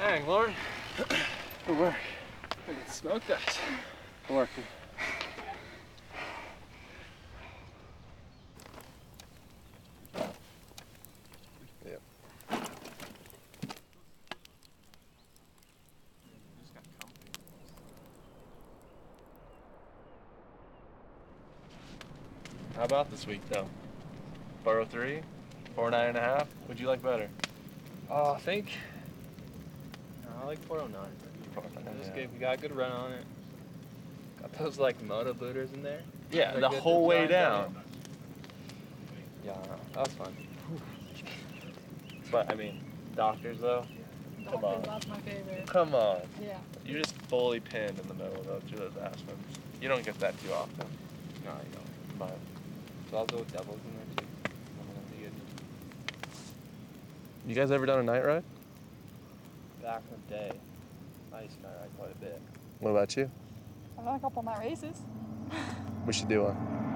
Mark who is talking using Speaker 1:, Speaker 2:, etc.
Speaker 1: Dang, Lord.
Speaker 2: Good work.
Speaker 1: I can smoke that.
Speaker 2: Good work. Yep.
Speaker 1: How about this week, though? Burrow 3, 4.5. Would you like better?
Speaker 3: I think I like 409. We got a good run on it. Got those like moto booters in there.
Speaker 1: Yeah,
Speaker 3: Like
Speaker 1: the
Speaker 3: good
Speaker 1: whole way
Speaker 3: designs on
Speaker 1: down.
Speaker 3: Yeah, I know. That was fun.
Speaker 1: But I mean, doctors though. Come on.
Speaker 4: That's my favorite.
Speaker 1: Come on.
Speaker 4: Yeah.
Speaker 1: You're just fully pinned in the middle of those Aspens. You don't get that too often.
Speaker 3: No, you don't.
Speaker 1: But
Speaker 3: So I'll go with doubles in there too. I'm gonna be good.
Speaker 1: you guys ever done a night ride?
Speaker 3: Back in the day, I used to ride quite a bit.
Speaker 1: What about you?
Speaker 4: I've done a couple of night races.
Speaker 1: We should do one.